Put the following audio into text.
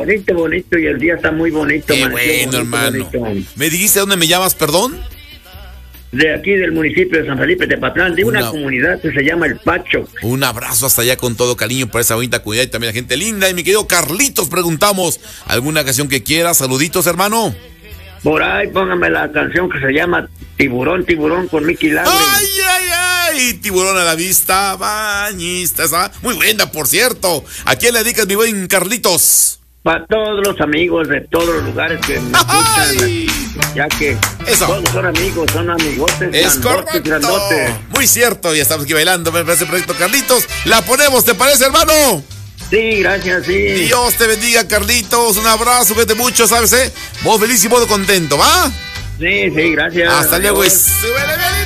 bonito, bonito, y el día está muy bonito. Qué amaneció bueno, hermano. bonito. ¿Me dijiste dónde me llamas, perdón? De aquí del municipio de San Felipe de Patlán, de una comunidad que se llama El Pacho. Un abrazo hasta allá con todo cariño por esa bonita comunidad y también la gente linda. Y mi querido Carlitos, preguntamos, ¿alguna canción que quieras? Saluditos, hermano. Por ahí póngame la canción que se llama Tiburón, Tiburón con Mickey Laure. ¡Ay, ay, ay! Tiburón a la vista, bañista. Esa, muy buena, por cierto. ¿A quién le dedicas, mi buen Carlitos? Para todos los amigos de todos los lugares que me escuchan, ya que todos son amigos, son amigotes. Es correcto. Grandotes. Muy cierto, ya estamos aquí bailando, me parece perfecto, Carlitos. La ponemos, ¿te parece, hermano? Sí, gracias, sí. Dios te bendiga, Carlitos. Un abrazo, cuídate mucho, ¿sabes? Modo feliz y modo contento, ¿va? Sí, gracias. Hasta luego.